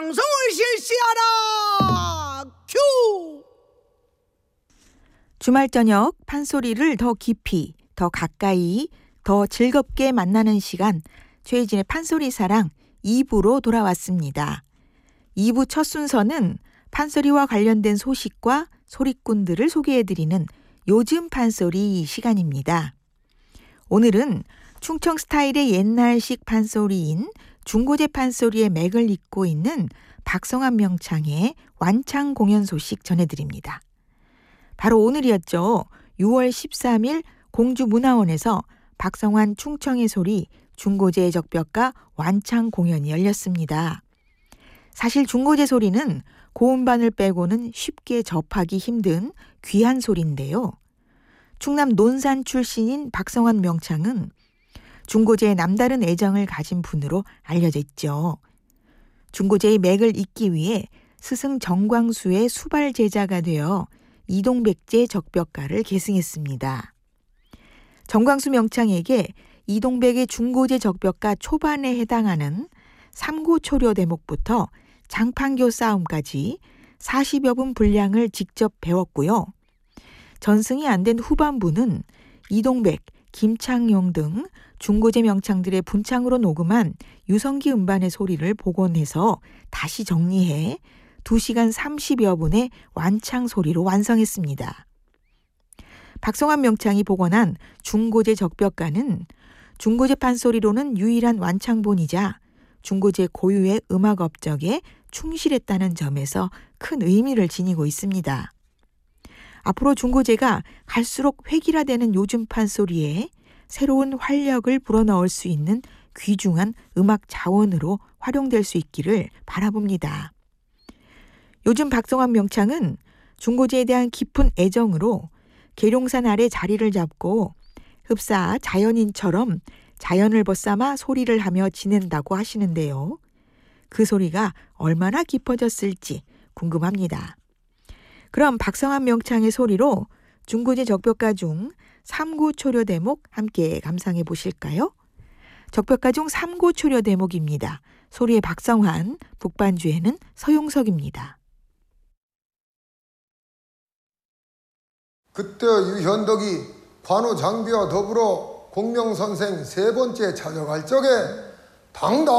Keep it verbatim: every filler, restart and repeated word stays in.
방송을 실시하라. 큐. 주말 저녁 판소리를 더 깊이, 더 가까이, 더 즐겁게 만나는 시간, 최희진의 판소리 사랑 이 부로 돌아왔습니다. 이 부 첫 순서는 판소리와 관련된 소식과 소리꾼들을 소개해드리는 요즘 판소리 시간입니다. 오늘은 충청 스타일의 옛날식 판소리인 중고제 판소리의 맥을 잇고 있는 박성환 명창의 완창 공연 소식 전해드립니다. 바로 오늘이었죠. 유월 십삼일 공주문화원에서 박성환 충청의 소리 중고제 적벽가 완창 공연이 열렸습니다. 사실 중고제 소리는 고음반을 빼고는 쉽게 접하기 힘든 귀한 소리인데요. 충남 논산 출신인 박성환 명창은 중고제에 남다른 애정을 가진 분으로 알려져 있죠. 중고제의 맥을 잇기 위해 스승 정광수의 수발 제자가 되어 이동백제 적벽가를 계승했습니다. 정광수 명창에게 이동백의 중고제 적벽가 초반에 해당하는 삼고초려 대목부터 장판교 싸움까지 사십여 분 분량을 직접 배웠고요. 전승이 안 된 후반부는 이동백, 김창용 등 중고제 명창들의 분창으로 녹음한 유성기 음반의 소리를 복원해서 다시 정리해 두 시간 삼십여 분의 완창 소리로 완성했습니다. 박성환 명창이 복원한 중고제 적벽가는 중고제 판소리로는 유일한 완창본이자 중고제 고유의 음악 업적에 충실했다는 점에서 큰 의미를 지니고 있습니다. 앞으로 중고제가 갈수록 획일화되는 요즘 판소리에 새로운 활력을 불어넣을 수 있는 귀중한 음악 자원으로 활용될 수 있기를 바라봅니다. 요즘 박성환 명창은 중고제에 대한 깊은 애정으로 계룡산 아래 자리를 잡고 흡사 자연인처럼 자연을 벗삼아 소리를 하며 지낸다고 하시는데요. 그 소리가 얼마나 깊어졌을지 궁금합니다. 그럼 박성환 명창의 소리로 중고제 적벽가 중 삼고초려 대목 함께 감상해 보실까요? 적벽가 중 삼고초려 대목입니다. 소리의 박성환, 북반주에는 서용석입니다. 그때 유현덕이 관우 장비와 더불어 공명선생 세 번째 찾아갈 적에 당당